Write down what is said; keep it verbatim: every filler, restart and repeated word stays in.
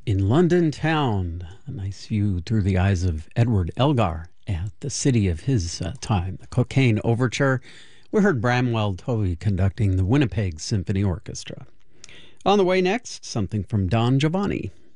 In London town, a nice view through the eyes of Edward Elgar at the city of his uh, time, the Cocaine Overture. We heard Bramwell Tovey conducting the Winnipeg Symphony Orchestra. On the way next, something from Don Giovanni.